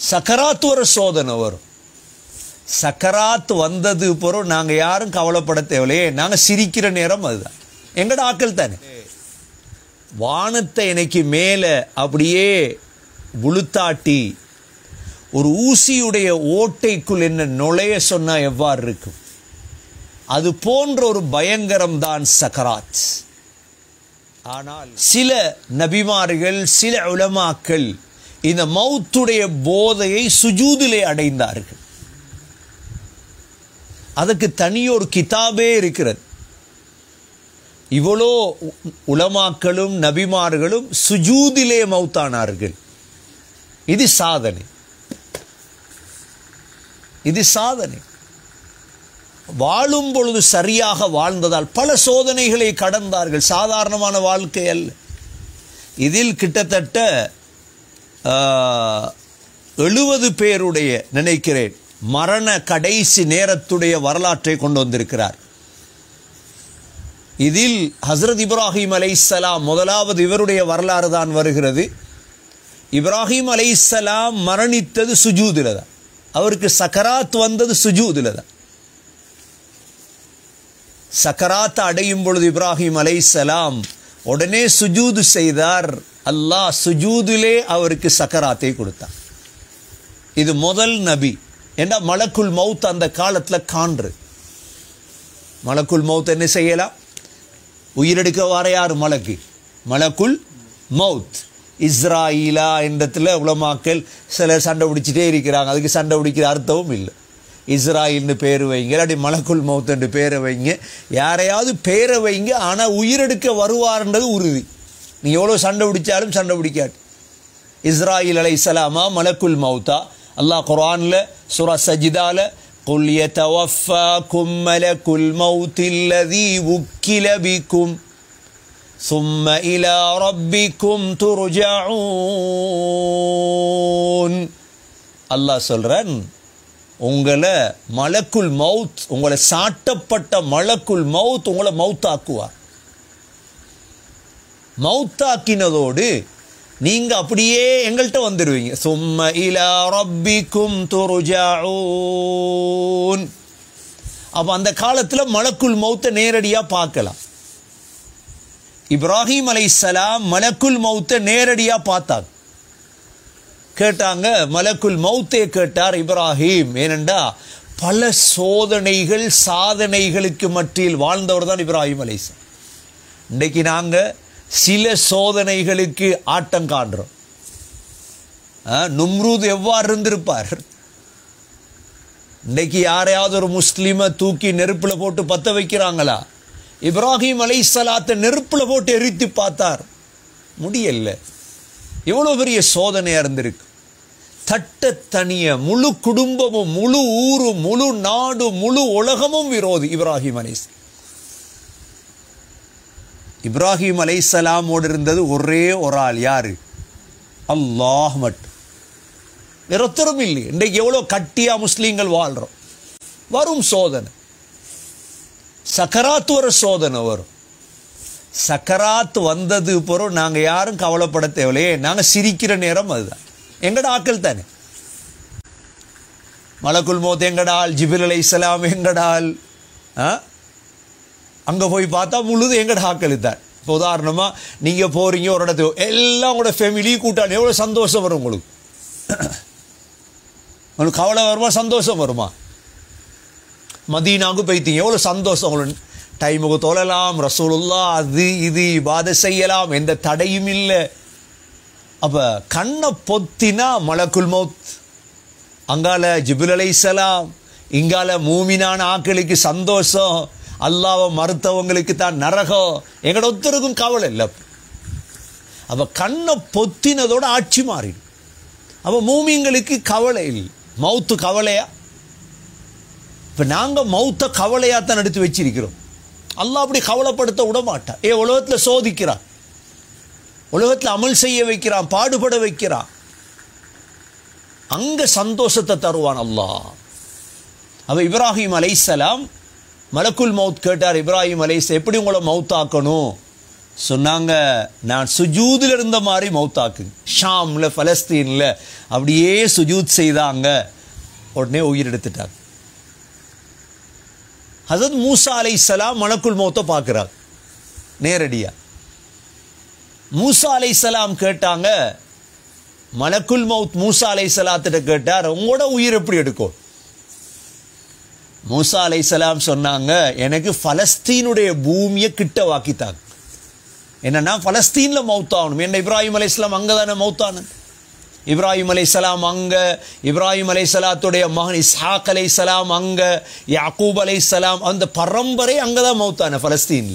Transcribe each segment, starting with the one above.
சக்கராத்து ஒரு சோதனை வரும். சக்கராத் வந்தது பிறகு நாங்கள் யாரும் கவலைப்பட தேவையில்லையே, நாங்கள் சிரிக்கிற நேரம் அதுதான். எங்கட ஆக்கள் தானே. வானத்தை எனக்கு மேலே அப்படியே புளுத்தாட்டி ஒரு ஊசியுடைய ஓட்டைக்குள் என்ன நுழைய சொன்னால் எவ்வாறு இருக்கும், அது போன்ற ஒரு பயங்கரம் தான் சக்கராத். ஆனால் சில நபிமார்கள், சில உலமாக்கள் இந்த மௌத்துடைய போதையை சுஜூதிலே அடைந்தார்கள். அதுக்கு தனியொரு கிதாபே இருக்கிறது. இவ்வளோ உலமாக்களும் நபிமார்களும் சுஜூதிலே மௌத்தானார்கள். இது சாதனை, இது சாதனை. வாழும் பொழுது சரியாக வாழ்ந்ததால் பல சோதனைகளை கடந்தார்கள். சாதாரணமான வாழ்க்கை அல்ல. இதில் கிட்டத்தட்ட 70 பேருடைய நினைக்கிறேன் மரண கடைசி நேரத்துடைய வரலாற்றை கொண்டு வந்திருக்கிறார். இதில் ஹஸ்ரத் இப்ராஹிம் அலைஹிஸ்ஸலாம் முதலாவது இவருடைய வரலாறு தான் வருகிறது. இப்ராஹிம் அலைஹிஸ்ஸலாம் மரணித்தது சுஜூதில் தான். அவருக்கு சக்கராத் வந்தது சுஜூதில் தான். சக்கராத் அடையும் பொழுது இப்ராஹிம் அலைஹிஸ்ஸலாம் உடனே சுஜூது செய்தார். அல்லாஹ் சுஜூதிலே அவருக்கு சக்கராத்தை கொடுத்தார். இது முதல் நபி. ஏன்னா மலக்குல் மௌத் அந்த காலத்தில் காண்று. மலக்குல் மௌத் என்ன செய்யலாம்? உயிரெடுக்க வர யார்? மலக்கு, மலக்குல் மௌத். இஸ்ராயிலா என்றத்தில் உலமாக்கள் சிலர் சண்டை பிடிச்சிட்டே இருக்கிறாங்க. அதுக்கு சண்டை பிடிக்கிற அர்த்தமும் இல்லை. இஸ்ராயில்னு பேர் வைங்க, இல்லாட்டி மலக்குல் மௌத் என்று பேரை வைங்க, யாரையாவது பேரை வைங்க. ஆனால் உயிரெடுக்க வருவார்ன்றது உறுதி. நீ எவ்வளோ சண்டை பிடிச்சாலும் சண்டை பிடிக்காது. இஸ்ராயில் அலைஹிஸ்ஸலாமா மலக்குல் மௌத்தா? அல்லாஹ் குர்ஆன்ல சூரா சஜிதால குல் யதவஃபாக்கும் மலக்குல் மௌத்தில்லதி உக்கில பிக்கும் ثم إلى ربكم ترجعون. அல்லாஹ் சொல்றான், உங்களை மலக்குல் மௌத், உங்களை சாட்டப்பட்ட மலக்குல் மௌத் உங்களை மௌத்தாக்குவார். மௌத்தாக்கினதோடு நீங்க அப்படியே எங்கள்கிட்ட வந்துடுவீங்க. சும்ம இலா ரப்பிக்கும் துர்ஜஊன். அப்ப அந்த காலத்தில் மலக்குல் மௌத்தை நேரடியாக பார்க்கலாம். இப்ராஹிம் அலைஹிஸ்ஸலாம் மலக்குல் மௌத்தை நேரடியாக பார்த்தாங்க. கேட்டாங்க, மலக்குல் மௌத்தே கேட்டார் இப்ராஹிம். ஏனென்றா பல சோதனைகள் சாதனைகளுக்கு மத்தியில் வாழ்ந்தவர் தான் இப்ராஹிம் அலைஹிஸ்ஸலாம். இன்றைக்கு நாங்கள் சில சோதனைகளுக்கு ஆட்டம் காண்றோம். நும்ரூத் எவ்வாறு இருந்திருப்பார்? இன்றைக்கு யாரையாவது ஒரு முஸ்லிமை தூக்கி நெருப்பில் போட்டு பற்ற வைக்கிறாங்களா? இப்ராஹிம் அலைஹிஸ்ஸலாத்தை நெருப்பில் போட்டு எரித்து பார்த்தார், முடியல. எவ்வளோ பெரிய சோதனையாக இருந்திருக்கு. தட்ட தனிய முழு குடும்பமும், முழு ஊரும், முழு நாடும், முழு உலகமும் விரோதி இப்ராஹிம் அலைஹிஸ்ஸலாம். இப்ராஹிம் அலைஹிஸ்ஸலாமோடு இருந்தது ஒரே ஒரு ஆள். யாரு? அல்லாஹ் மட்டும். வேறொத்தரும் இல்லை. இன்றைக்கு எவ்வளோ கட்டியா முஸ்லீம்கள் வாழ்கிறோம். வரும் சோதனை, சக்கராத்து ஒரு சோதனை வரும். சக்கராத் வந்தது பிறகு நாங்கள் யாரும் கவலைப்பட தேவையில்லையே, நாங்கள் சிரிக்கிற நேரம் அதுதான். எங்கட ஆக்கள் தானே. மலக்குல் மௌத் எங்கட ஆள், ஜிப்ரீல் அலைஹிஸ்ஸலாம் எங்கட ஆள். அங்கே போய் பார்த்தா முழுது எங்கட ஆக்கள் தான். இப்போ உதாரணமாக நீங்கள் போகிறீங்க ஒரு இடத்துக்கு, எல்லாம் உங்களோட ஃபேமிலி கூட்டாளி, எவ்வளோ சந்தோஷம் வரும் உங்களுக்கு. உங்களுக்கு கவலை வருமா, சந்தோஷம் வருமா? மதீனாவுக்கு போய்த்தீங்க, எவ்வளோ சந்தோஷம் உங்களுக்கு. டைமுக்கு தொழலாம், ரசூலுல்லாஹ் அது இது இபாதத் செய்யலாம், எந்த தடையும் இல்லை. அப்போ கண்ணை பொத்தினா மலக்குல் மௌத், அங்கால ஜிப்ரீல் அலைஹிஸ்ஸலாம், இங்கால மூமினான ஆக்களுக்கு சந்தோஷம், அல்லாஹ்வை மறுத்தவங்களுக்கு தான் நரகம். எங்களோட ஒருத்தருக்கும் கவலை இல்லை. அப்போ கண்ணை பொத்தினதோட ஆட்சி மாறிடும். அப்போ மூமிங்களுக்கு கவலை இல்லை. மௌத்து கவலையா? இப்போ நாங்கள் மௌத்த கவலையாக தான் எடுத்து வச்சிருக்கிறோம். அல்லாஹ் அப்படி கவலைப்படுத்த விட மாட்டான். உலகத்தில் சோதிக்கிறான், உலகத்தில் அமல் செய்ய வைக்கிறான், பாடுபட வைக்கிறான். அங்கே சந்தோஷத்தை தருவான் அல்லாஹ். அப்போ இப்ராஹிம் அலைஹிஸ்ஸலாம் மலக்குல் மௌத் கேட்டார். இப்ராஹிம் அலைஹிஸ்ஸலாம், எப்படி உங்களை மௌத்தாக்கணும்? சொன்னாங்க, நான் சுஜூதில் இருந்த மாதிரி மௌத்தாக்கு. ஷாம்ல பலஸ்தீனில் அப்படியே சுஜூத் செய்தாங்க. உடனே உயிர் எடுத்துட்டாங்க. ஹஸரத் மூசா அலைஹிஸ்ஸலாம் மலக்குல் மௌத்தை பார்க்குறாங்க நேரடியாக. மூசா அலைஹிஸ்ஸலாம் கேட்டாங்க, மலக்குல் மௌத் மூசா அலைஹிஸ்ஸலாத்திட்ட கேட்டார், உங்களோட உயிர் எப்படி எடுக்கும்? மூசா அலைஹிஸ்ஸலாம் சொன்னாங்க, எனக்கு பலஸ்தீனுடைய பூமியை கிட்ட வாக்கித்தாங்க. என்னன்னா பலஸ்தீனில் மௌத்தாகணும். என்ன இப்ராஹிம் அலைஹிஸ்ஸலாம் அங்கே தானே மௌத்தானது. இப்ராஹிம் அலைஹிஸ்ஸலாம் அங்கே, இப்ராஹிம் அலைஹிஸ்ஸலாத்துடைய மகன் இஸ்ஹாக் அலைஹிஸ்ஸலாம் அங்கே, யாக்கூப் அலைஹிஸ்ஸலாம் அந்த பரம்பரை அங்கே தான் மௌத்தான பலஸ்தீனில்.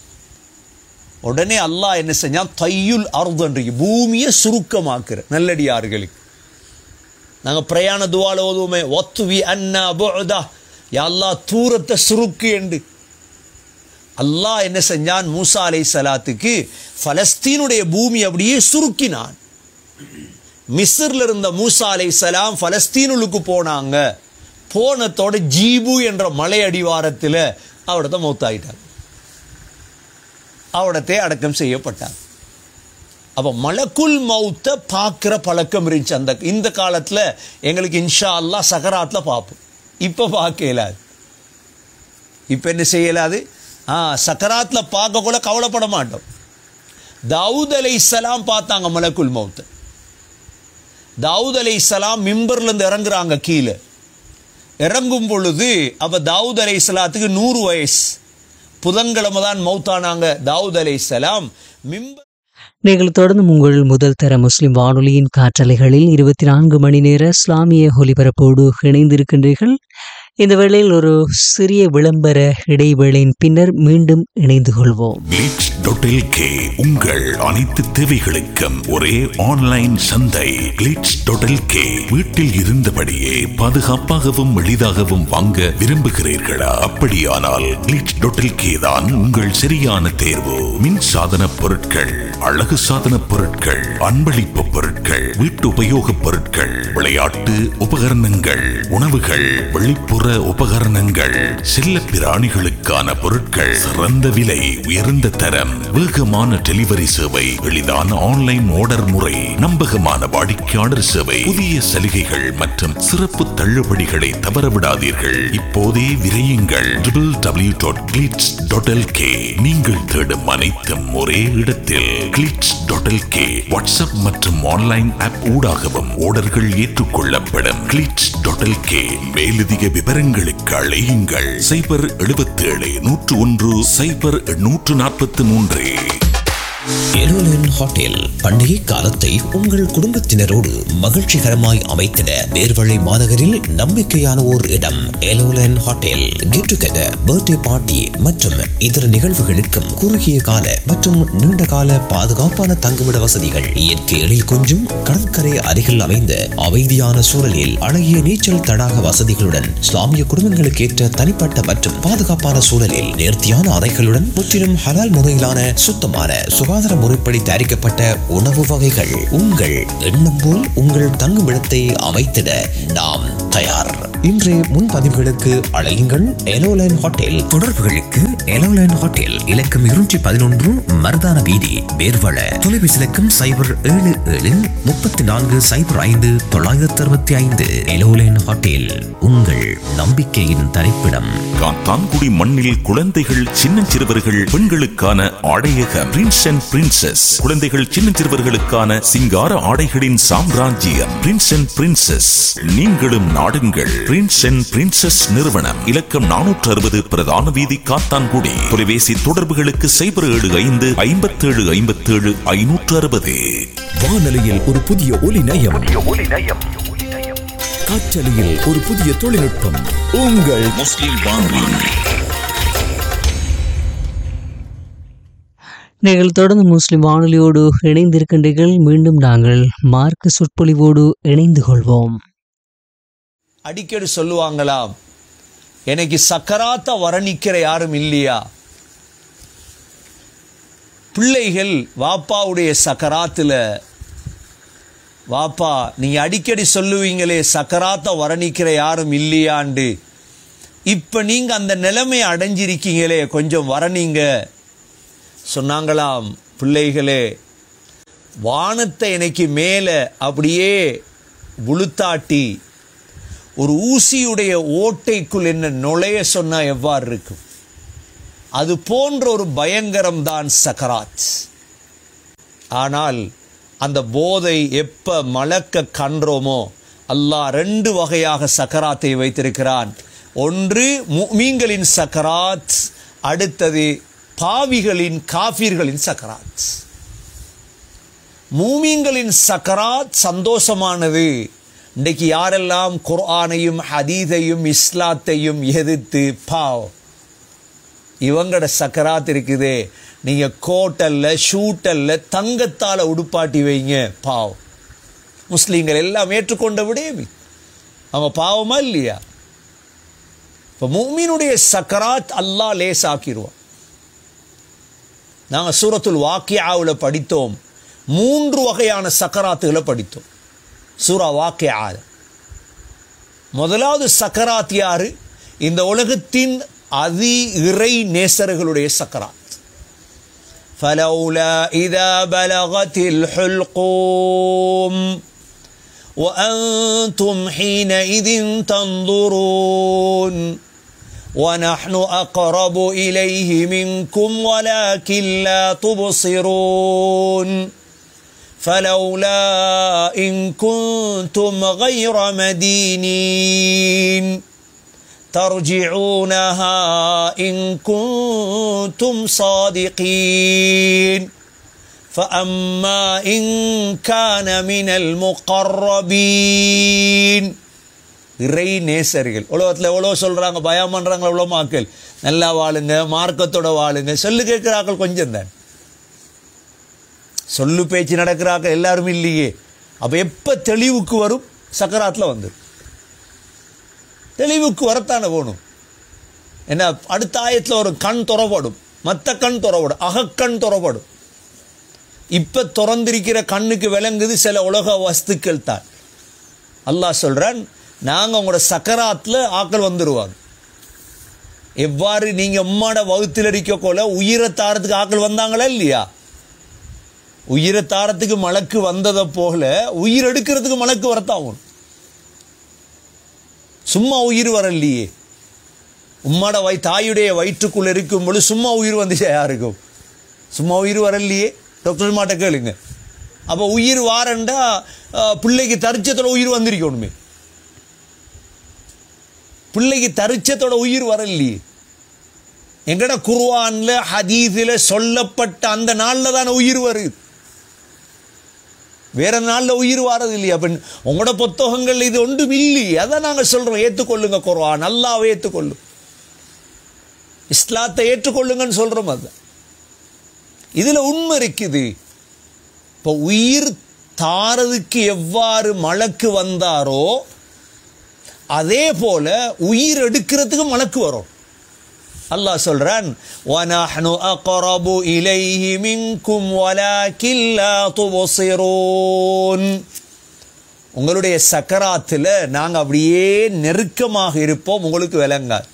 உடனே அல்லாஹ் என்ன செஞ்சான், தையுல் அர்து, பூமியை சுருக்கமாக்குற நல்லடியார்களுக்கு. நாங்கள் பிரயாண துவால ஓதுவோமே, ஒத்துவி அன்னா புஅதா, யா அல்லாஹ் தூரத்தை சுருக்கு என்று. அல்லாஹ் என்ன செஞ்சான், மூசா அலைஹிஸ்ஸலாத்துக்கு பலஸ்தீனுடைய பூமி அப்படியே சுருக்கினான். மிஸ்ரில் இருந்த மூசா அலைஹிஸ்ஸலாம் பலஸ்தீனுக்கு போனாங்க. போனத்தோட ஜீபு என்ற மலை அடிவாரத்தில் அவடத்தை மௌத்தாயிட்டாங்க. அவடத்தை அடக்கம் செய்யப்பட்டார். அப்போ மலக்குல் மௌத்தை பார்க்குற பழக்கம் இருந்துச்சு அந்த இந்த காலத்தில். எங்களுக்கு இன்ஷா அல்லாஹ் சகராத்தில் பார்ப்போம். இப்போ பார்க்க இயலாது. இப்போ என்ன செய்யலாது, சக்கராத்தில் பார்க்க கூட கவலைப்பட மாட்டோம். தாவூத் அலைஹிஸ்ஸலாம் பார்த்தாங்க மலக்குல் மௌத்தை. தாவூத் அலைஹிஸ்ஸலாம் மிம்பர்லேருந்து இறங்குறாங்க கீழே. இறங்கும் பொழுது அப்போ தாவூத் அலைஹிஸ்ஸலாத்துக்கு 100 வயசு. புதன்கிழமை தான் மௌத்தானாங்க தாவூத் அலைஹிஸ்ஸலாம். நீங்கள் தொடர்ந்து உங்கள் முதல் தர முஸ்லிம் வானொலியின் காற்றலைகளில் 24 மணி நேர இஸ்லாமிய ஒலிபரப்போடு இணைந்திருக்கின்றீர்கள். இந்த வேளையில் ஒரு சிறிய விளம்பர இடைவேளையின் பின்னர் மீண்டும் இணைந்து கொள்வோம். glitch.lk உங்கள் அனைத்து தேவைகளுக்கும் ஒரே ஆன்லைன் சந்தை. glitch.lk வீட்டில் இருந்தபடியே பாதுகாப்பாகவும் எளிதாகவும் வாங்க விரும்புகிறீர்களா? அப்படியானால் glitch.lk தான் உங்கள் சரியான தேர்வு. மின் சாதன பொருட்கள், அழகு சாதன பொருட்கள், அன்பளிப்பு பொருட்கள், வீட்டு உபயோக பொருட்கள், விளையாட்டு உபகரணங்கள், உணவுகள், வெளிப்புற உபகரணங்கள், செல்ல பிராணிகளுக்கான பொருட்கள், சிறந்த விலை, உயர்ந்த தரம், வேகமான டெலிவரி சேவை, எளிதான ஆன்லைன் ஆர்டர் முறை, நம்பகமான வாடிக்கையாளர் சேவை, புதிய சலுகைகள் மற்றும் சிறப்பு தள்ளுபடிகளை தவறவிடாதீர்கள். இப்போதே விரையுங்கள் www.glitch.lk. நீங்கள் தேடும் அனைத்தும் ஒரே இடத்தில். glitch.lk வாட்ஸ்அப் மற்றும் ஆன்லைன் ஆப் ஊடாகவும் ஆர்டர்கள் ஏற்றுக்கொள்ளப்படும். glitch.lk மேலதிக விவரங்களுக்கு அழையுங்கள் 077 101 0143. எலோலன் ஹோட்டல் பண்டிகை காலத்தை உங்கள் குடும்பத்தினரோடு மகிழ்ச்சிகரமாய் அமைத்திட நேர்வழி மாநகரில் நம்பிக்கையான ஓர் இடம். எலோலன் hotel get together, birthday party மற்றும் இதர நிகழ்வுகளுக்கும் குறுகிய கால மற்றும் நீண்ட கால பாதுகாப்பான தங்குமிட வசதிகள், இயற்கை எழில் கொஞ்சும் கடற்கரை அருகில் அமைந்த அமைதியான சூழலில் அழகிய நீச்சல் தடாக வசதிகளுடன், இஸ்லாமிய குடும்பங்களுக்கு ஏற்ற தனிப்பட்ட மற்றும் பாதுகாப்பான சூழலில் நேர்த்தியான அறைகளுடன், முற்றிலும் ஹலால் முறையிலான சுத்தமான சுகாதார முறைப்படி தயாரிக்கப்பட்ட உணவு வகைகள். உங்கள் எண்ணம் போல் உங்கள் தங்குமிடத்தை அமைத்திட நாம் தயார். இன்றைய முன்பதிவுகளுக்கு அழையுங்கள் எலோலைன் ஹோட்டல். தொடர்புகளுக்கு எலோலைன் ஹோட்டல் இலக்கம் 211 மர்தான வீதி, பேர்வள. தொலைபேசி இலக்கம் 077 34 05 965. எலோலைன் ஹோட்டல் உங்கள் நம்பிக்கையின் தரிப்பிடம். காத்தான்குடி மண்ணில் குழந்தைகள், சின்னஞ்சிறுவர்கள், பெண்களுக்கான ஆடையக பிரின்ஸ் அண்ட் பிரின்சஸ். குழந்தைகள், சின்னஞ்சிறுவர்களுக்கான சிங்கார ஆடைகளின் சாம்ராஜ்யம் பிரின்ஸ் அண்ட் பிரின்சஸ். நீங்களும் நாடுங்கள் பிரின்ஸ் அண்ட் பிரின்சஸ் நிறுவனம். இலக்கம் 460 பிரதான வீதி, காத்தான்குடி. தொலைபேசி தொடர்புகளுக்கு 075 57 57 560. வானொலியில் ஒரு புதிய ஒலி நயம், காற்றலையில் ஒரு புதிய தொழில்நுட்பம். உங்கள் முஸ்லிம் வானொலி. நீங்கள் தொடர்ந்து முஸ்லிம் வானொலியோடு இணைந்திருக்கின்றீர்கள். மீண்டும் நாங்கள் மார்க்க சொற்பொழிவோடு இணைந்து கொள்வோம். அடிக்கடி சொல்லுவாங்களாம், எனக்கு சக்கராத்த வரணிக்கிற யாரும் இல்லையா? பிள்ளைகள் வாப்பாவுடைய சக்கராத்தில், வாப்பா நீங்கள் அடிக்கடி சொல்லுவீங்களே சக்கராத்த வரணிக்கிற யாரும் இல்லையாண்டு, இப்போ நீங்கள் அந்த நிலைமையை அடைஞ்சிருக்கீங்களே, கொஞ்சம் வரணிங்க. சொன்னாங்களாம், பிள்ளைகளே, வானத்தை எனக்கு மேலே அப்படியே புழுத்தாட்டி ஒரு ஊசியுடைய ஓட்டைக்குள் என்ன நுழைய சொன்னால் எவ்வாறு இருக்கும்? அது போன்ற ஒரு பயங்கரம்தான் சக்கராத். ஆனால் அந்த போதை எப்போ மலக்க கன்றோமோ, அல்லாஹ் 2 வகையாக சக்கராத்தை வைத்திருக்கிறான். ஒன்று முஃமின்களின் சக்கராத், அடுத்தது பாவிகளின் காஃபிர்களின் சக்கராத். முஃமின்களின் சக்கராத் சந்தோஷமானது. இன்றைக்கு யாரெல்லாம் குர்ஆனையும் ஹதீஸையும் இஸ்லாத்தையும் எதிர்த்து இவங்களோட சக்கராத் இருக்குதே, நீங்கள் கோட்டல்ல ஷூட்டல்ல தங்கத்தால் உடுப்பாட்டி வைங்க, முஸ்லீம்கள் எல்லாம் ஏற்றுக்கொண்ட விடயமே. அவங்க பாவமா இல்லையா? இப்போ முஃமினுடைய சக்கராத் அல்லாஹ் லேசாக்கிடுவான். நாங்கள் சூரத்துல் வாக்கியாவில் படித்தோம், 3 வகையான சக்கராத்துகளை படித்தோம் சூரா வாக்கியாவில். முதலாவது சக்கராத் யாரு? இந்த உலகத்தின் அதி இறை நேசர்களுடைய சக்கராத். فلولا إذا بلغت الحلقوم وأنتم حينئذ تنظرون ونحن أقرب إليه منكم ولكن لا تبصرون فلولا إن كنتم غير مدينين ترجعونها إن كنتم صادقين فأما إن كان من المقربين. இறை நேசர்கள் உலகத்தில் எவ்வளோ சொல்கிறாங்க, பயம் பண்ணுறாங்க, எவ்வளோ மக்கள் நல்லா வாழுங்க, மார்க்கத்தோட வாழுங்க, சொல்லு கேட்குறாக்கள் கொஞ்சம் தான், சொல்லு பேச்சு நடக்கிறாக்கள் எல்லாரும் இல்லையே. அப்போ எப்போ தெளிவுக்கு வரும்? சக்கராத்தில் வந்து தெளிவுக்கு வரத்தானே போகணும். என்ன, அடுத்த ஆயத்தில் ஒரு கண் துறப்படும், மற்ற கண் துறப்படும், அகக்கண் துறப்படும். இப்போ திறந்திருக்கிற கண்ணுக்கு விளங்குது சில உலக வஸ்துக்கள் தான். அல்லாஹ் சொல்கிறான், நாங்கள் உங்களோட சக்கராத்தில் ஆக்கள் வந்துடுவாங்க. எவ்வாறு நீங்கள் உம்மாட வகுத்தில் இருக்கக்கோல உயிரை தாரத்துக்கு ஆக்கள் வந்தாங்களா இல்லையா? உயிரை தாரத்துக்கு மலக்கு வந்ததை போல உயிர் எடுக்கிறதுக்கு மலக்கு வரத்தாகும். சும்மா உயிர் வரலையே. உம்மாட தாயுடைய வயிற்றுக்குள்ள இருக்கும் பொழுது சும்மா உயிர் வந்துச்சா யாருக்கும்? சும்மா உயிர் வரலையே. டாக்டர் மாட்ட கேளுங்க. அப்போ உயிர் வாரண்டா பிள்ளைக்கு தரிச்சத்தோட உயிர் வந்திருக்கணுமே. பிள்ளைக்கு தரிச்சத்தோட உயிர் வரலையே. எங்கட குர்ஆன்ல ஹதீஸில் சொல்லப்பட்ட அந்த நாளில் தானே உயிர் வருது, வேற நாளில் உயிர் வாரது இல்லையா? அப்ப உங்களோட புத்தகங்கள் இது ஒன்றும் இல்லையே. அதான் நாங்கள் சொல்கிறோம், ஏற்றுக்கொள்ளுங்க குர்ஆன், அல்லாஹ்வை ஏற்றுக்கொள்ளும், இஸ்லாத்தை ஏற்றுக்கொள்ளுங்கன்னு சொல்கிறோம். அது இதில் உண்மை இருக்குது. இப்போ உயிர் தாரதுக்கு எவ்வாறு மலக்கு வந்தாரோ அதே போல உயிர் எடுக்கிறதுக்கு மலக்கு வரும். அல்லாஹ் சொல்றான், வனஹ்னு அக்ரபு இலைஹி மின்கும் வலாக்கின் லா துப்சிரூன். உங்களுடைய சக்கராத்தில் நாங்கள் அப்படியே நெருக்கமாக இருப்போம், உங்களுக்கு விளங்காது.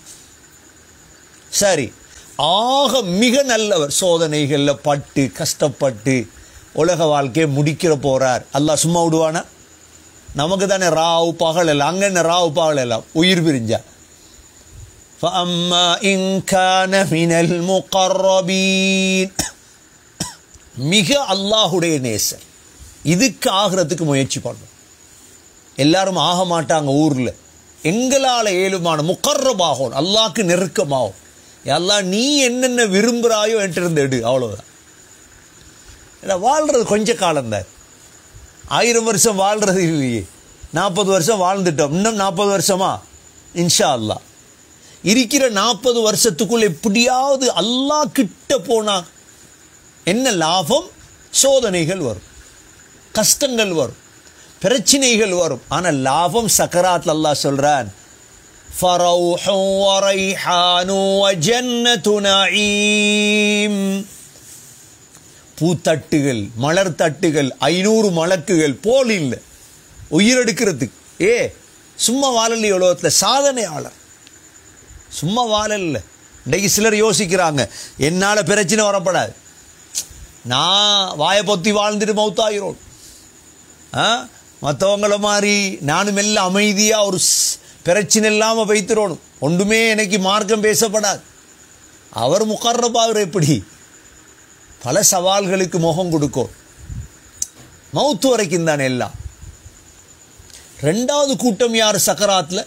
சரி, ஆக மிக நல்லவர் சோதனைகளில் பட்டு கஷ்டப்பட்டு உலக வாழ்க்கையை முடிக்கிற போறார். அல்லாஹ் சும்மா விடுவானா? நமக்கு தானே ராவு பகல் எல்லாம், அங்கே என்ன ராவு பகல் எல்லாம் உயிர் பிரிஞ்சா. فَأَمَّا إِنْ كَانَ مِنَ الْمُقَرَّبِينَ. மிக அல்லாஹுடைய நேசர், இதுக்கு ஆகிறதுக்கு முயற்சி பண்ணும். எல்லாரும் ஆக மாட்டாங்க ஊரில். எங்களால் ஏழுமான முகர்ரபாகும், அல்லாஹ்க்கு நெருக்கமாகும். அல்லாஹ் நீ என்னென்ன விரும்புகிறாயோ என்கிட்ட எடு, அவ்வளோதான். ஏன்னா வாழ்கிறது கொஞ்ச காலம்தான், 1000 வருஷம் வாழ்கிறது இல்லையே. 40 வருஷம் வாழ்ந்துட்டோம், இன்னும் 40 வருஷமா? இன்ஷா அல்லாஹ் இருக்கிற 40 வருஷத்துக்குள் எப்படியாவது அல்லாஹ் கிட்ட போனா என்ன லாபம்? சோதனைகள் வரும், கஷ்டங்கள் வரும், பிரச்சனைகள் வரும். ஆனால் லாபம் சக்கராத். அல்லாஹ் சொல்றான், ஃபரௌஹு வரைஹானு வஜன்னது நஈம். பூத்தட்டுகள், மலர் தட்டுகள், 500 மலக்குகள் போல் இல்லை உயிரெடுக்கிறதுக்கு. சும்மா வாழலையே உலகத்தில், சாதனையாளர். சும்மா வாழல, இன்றைக்கு சிலர் யோசிக்கிறாங்க, என்னால் பிரச்சனை வரப்படாது, நான் வாயை பொத்தி வாழ்ந்துட்டு மௌத்தாகிறோம், மற்றவங்கள மாதிரி நானும் எல்லாம் அமைதியாக ஒரு பிரச்சனை இல்லாமல் வைத்திரோணும், ஒன்றுமே எனக்கு மார்க்கம் பேசப்படாது. அவர் முகர்ரபாகிற எப்படி பல சவால்களுக்கு முகம் கொடுக்கும். மௌத்து வரைக்கும் தானே எல்லாம். ரெண்டாவது கூட்டம் யார் சக்கராத்தில்?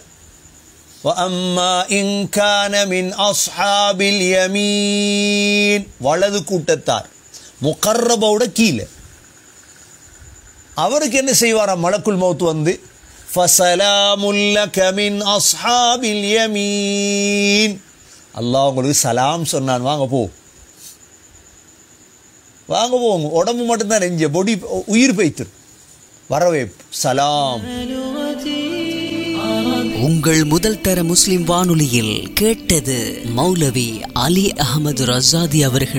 வலது கூட்டத்தார், முகர்ரபோட கீழே. அவருக்கு என்ன செய்வாராம் மலக்குல் மௌத் வந்து, ஃபஸலாமுல் லக மின் அஸ்ஹாபில் யமீன், அல்லாஹ் உங்களுக்கு சலாம் சொன்னான், வாங்க போ, வாங்க போங்க, உடம்பு மட்டும்தான் நெஞ்ச, பொடி உயிர் பைத்திரு, வரவே சலாம். உங்கள் முதல் தர முஸ்லிம் வானொலியில் கேட்டது மௌலவி அலி அஹமது ரஸாதி அவர்கள்